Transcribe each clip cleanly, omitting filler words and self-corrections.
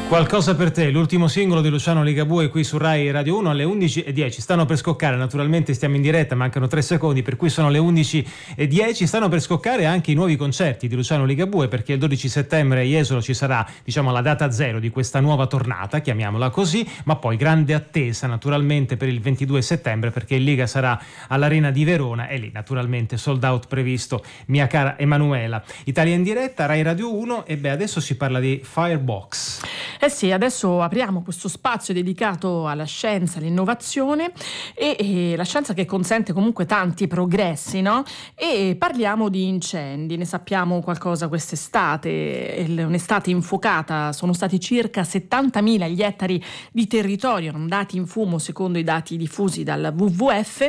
Qualcosa per te, l'ultimo singolo di Luciano Ligabue qui su Rai Radio 1 alle 11:10. Stanno per scoccare, naturalmente stiamo in diretta, mancano 3 secondi, per cui sono le 11:10. Stanno per scoccare anche i nuovi concerti di Luciano Ligabue, perché il 12 settembre a Jesolo ci sarà, diciamo, la data zero di questa nuova tornata, chiamiamola così, ma poi grande attesa naturalmente per il 22 settembre, perché il Liga sarà all'Arena di Verona e lì naturalmente sold out previsto, mia cara Emanuela. Italia in diretta, Rai Radio 1, e adesso si parla di Firebox. Eh sì, adesso apriamo questo spazio dedicato alla scienza, all'innovazione e la scienza che consente comunque tanti progressi, no? E parliamo di incendi, ne sappiamo qualcosa quest'estate, un'estate infuocata, sono stati circa 70.000 gli ettari di territorio andati in fumo secondo i dati diffusi dal WWF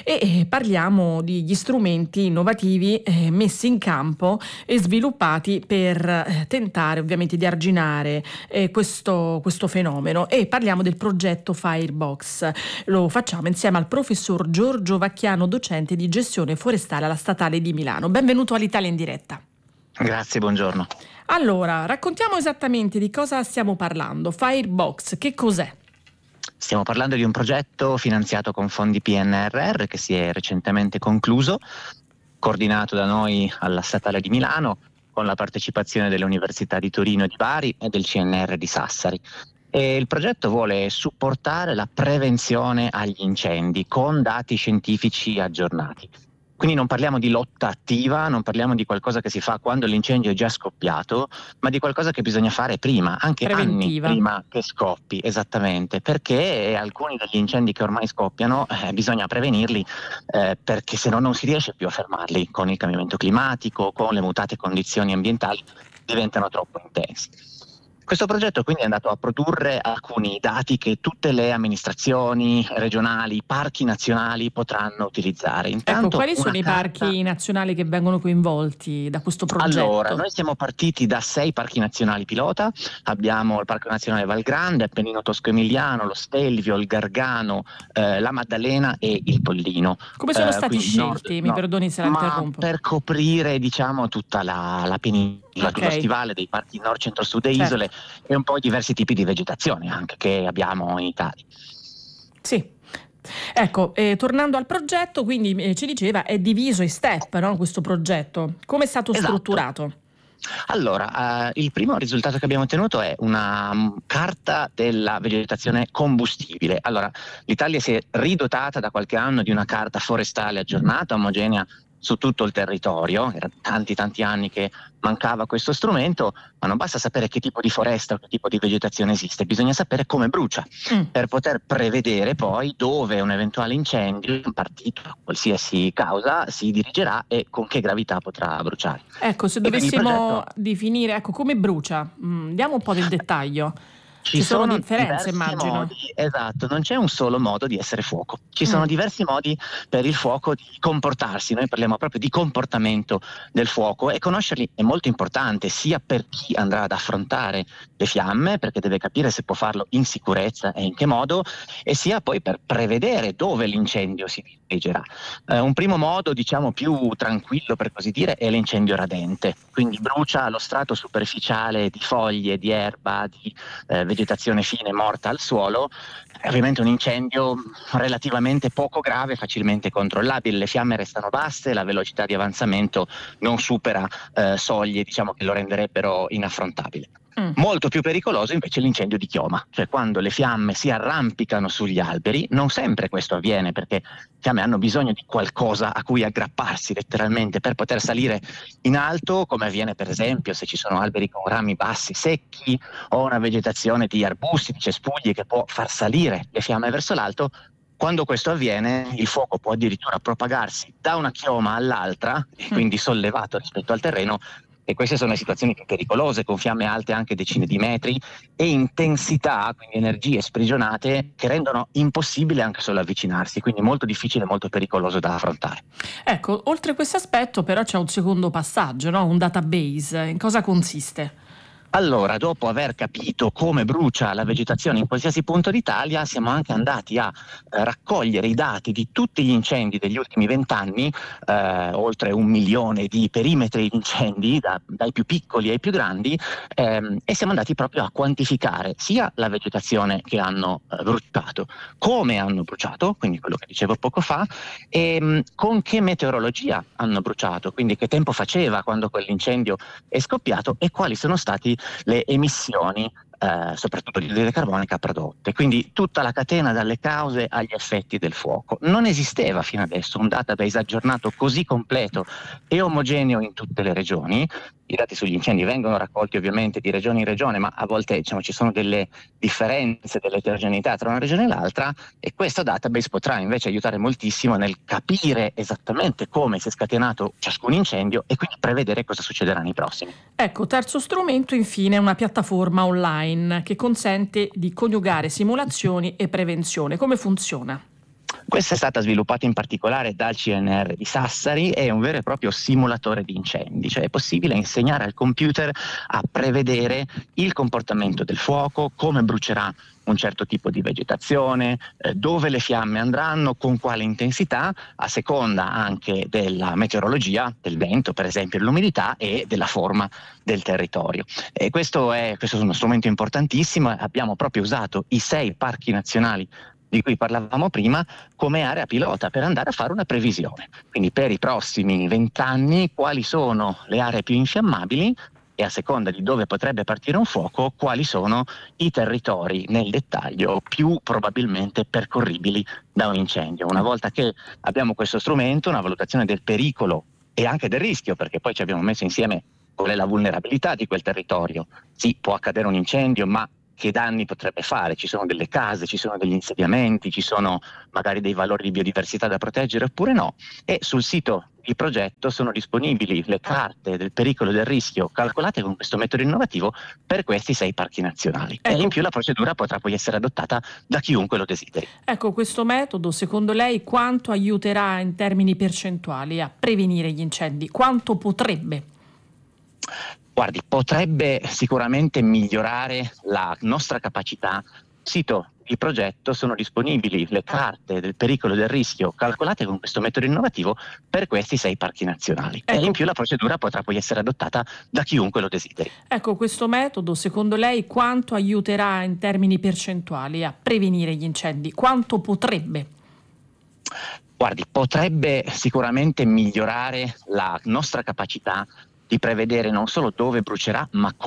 e parliamo degli strumenti innovativi messi in campo e sviluppati per tentare ovviamente di arginare questo fenomeno, e parliamo del progetto Firebox. Lo facciamo insieme al professor Giorgio Vacchiano, docente di gestione forestale alla Statale di Milano. Benvenuto all'Italia in diretta. Grazie, buongiorno. Allora, raccontiamo esattamente di cosa stiamo parlando. Firebox, che cos'è? Stiamo parlando di un progetto finanziato con fondi PNRR che si è recentemente concluso, coordinato da noi alla Statale di Milano, con la partecipazione delle università di Torino e di Bari e del CNR di Sassari. E il progetto vuole supportare la prevenzione agli incendi con dati scientifici aggiornati. Quindi non parliamo di lotta attiva, non parliamo di qualcosa che si fa quando l'incendio è già scoppiato, ma di qualcosa che bisogna fare prima, anche preventiva, anni prima che scoppi, esattamente, perché alcuni degli incendi che ormai scoppiano bisogna prevenirli, perché se no non si riesce più a fermarli. Con il cambiamento climatico, con le mutate condizioni ambientali, diventano troppo intensi. Questo progetto quindi è andato a produrre alcuni dati che tutte le amministrazioni regionali, parchi nazionali potranno utilizzare. Intanto, quali sono i parchi nazionali che vengono coinvolti da questo progetto? Allora, noi siamo partiti da 6 parchi nazionali pilota. Abbiamo il Parco Nazionale Val Grande, Appennino Tosco-Emiliano, lo Stelvio, il Gargano, la Maddalena e il Pollino. Come sono stati scelti? Mi perdoni se la interrompo. Per coprire, diciamo, tutta la penisola, tutto stivale dei parchi nord, centro, sud e isole, e un po' i diversi tipi di vegetazione anche che abbiamo in Italia. Sì. Ecco, tornando al progetto, quindi ci diceva è diviso in step, no, questo progetto. Come è stato strutturato? Allora, il primo risultato che abbiamo ottenuto è una carta della vegetazione combustibile. Allora, l'Italia si è ridotata da qualche anno di una carta forestale aggiornata, omogenea su tutto il territorio. Erano tanti anni che mancava questo strumento, ma non basta sapere che tipo di foresta o che tipo di vegetazione esiste, bisogna sapere come brucia per poter prevedere poi dove un eventuale incendio partito da qualsiasi causa si dirigerà e con che gravità potrà bruciare. Ecco, se dovessimo definire come brucia, diamo un po' del dettaglio. Ci sono differenze, immagino. Modi, esatto, non c'è un solo modo di essere fuoco. Ci sono diversi modi per il fuoco di comportarsi. Noi parliamo proprio di comportamento del fuoco, e conoscerli è molto importante, sia per chi andrà ad affrontare le fiamme, perché deve capire se può farlo in sicurezza e in che modo, e sia poi per prevedere dove l'incendio si dirigerà. Un primo modo, diciamo più tranquillo per così dire, è l'incendio radente. Quindi brucia lo strato superficiale di foglie, di erba, di vegetazione fine morta al suolo. È ovviamente un incendio relativamente poco grave, facilmente controllabile, le fiamme restano basse, la velocità di avanzamento non supera soglie, diciamo, che lo renderebbero inaffrontabile. Molto più pericoloso invece è l'incendio di chioma, cioè quando le fiamme si arrampicano sugli alberi. Non sempre questo avviene, perché le fiamme hanno bisogno di qualcosa a cui aggrapparsi letteralmente per poter salire in alto, come avviene per esempio se ci sono alberi con rami bassi secchi o una vegetazione di arbusti, di cespugli che può far salire le fiamme verso l'alto. Quando questo avviene, il fuoco può addirittura propagarsi da una chioma all'altra, e quindi sollevato rispetto al terreno. E queste sono le situazioni più pericolose, con fiamme alte anche decine di metri e intensità, quindi energie sprigionate, che rendono impossibile anche solo avvicinarsi, quindi molto difficile e molto pericoloso da affrontare. Ecco, oltre a questo aspetto però c'è un secondo passaggio, no? Un database. In cosa consiste? Allora, dopo aver capito come brucia la vegetazione in qualsiasi punto d'Italia, siamo anche andati a raccogliere i dati di tutti gli incendi degli ultimi 20 anni, oltre 1 milione di perimetri di incendi, dai più piccoli ai più grandi, e siamo andati proprio a quantificare sia la vegetazione che hanno bruciato, come hanno bruciato, quindi quello che dicevo poco fa, e con che meteorologia hanno bruciato, quindi che tempo faceva quando quell'incendio è scoppiato e quali sono stati le emissioni, soprattutto di anidride carbonica, prodotte. Quindi tutta la catena dalle cause agli effetti del fuoco. Non esisteva fino adesso un database aggiornato così completo e omogeneo in tutte le regioni. I dati sugli incendi vengono raccolti ovviamente di regione in regione, ma a volte ci sono delle differenze, delle eterogeneità tra una regione e l'altra, e questo database potrà invece aiutare moltissimo nel capire esattamente come si è scatenato ciascun incendio e quindi prevedere cosa succederà nei prossimi. Ecco, terzo strumento infine è una piattaforma online che consente di coniugare simulazioni e prevenzione. Come funziona? Questa è stata sviluppata in particolare dal CNR di Sassari, è un vero e proprio simulatore di incendi, cioè è possibile insegnare al computer a prevedere il comportamento del fuoco, come brucerà un certo tipo di vegetazione, dove le fiamme andranno, con quale intensità, a seconda anche della meteorologia, del vento per esempio, dell'umidità e della forma del territorio. E questo è uno strumento importantissimo. Abbiamo proprio usato i 6 parchi nazionali di cui parlavamo prima come area pilota per andare a fare una previsione. Quindi per i prossimi 20 anni quali sono le aree più infiammabili e a seconda di dove potrebbe partire un fuoco quali sono i territori nel dettaglio più probabilmente percorribili da un incendio. Una volta che abbiamo questo strumento, una valutazione del pericolo e anche del rischio, perché poi ci abbiamo messo insieme qual è la vulnerabilità di quel territorio. Sì, può accadere un incendio, ma che danni potrebbe fare? Ci sono delle case, ci sono degli insediamenti, ci sono magari dei valori di biodiversità da proteggere oppure no? E sul sito di progetto sono disponibili le carte del pericolo e del rischio calcolate con questo metodo innovativo per questi 6 parchi nazionali. Ecco. E in più la procedura potrà poi essere adottata da chiunque lo desideri. Ecco, questo metodo secondo lei quanto aiuterà in termini percentuali a prevenire gli incendi? Quanto potrebbe? Guardi, potrebbe sicuramente migliorare la nostra capacità. Sito di progetto sono disponibili le carte del pericolo e del rischio calcolate con questo metodo innovativo per questi 6 parchi nazionali. Ecco. E in più la procedura potrà poi essere adottata da chiunque lo desideri. Ecco, questo metodo secondo lei quanto aiuterà in termini percentuali a prevenire gli incendi? Quanto potrebbe? Guardi, potrebbe sicuramente migliorare la nostra capacità di prevedere non solo dove brucerà, ma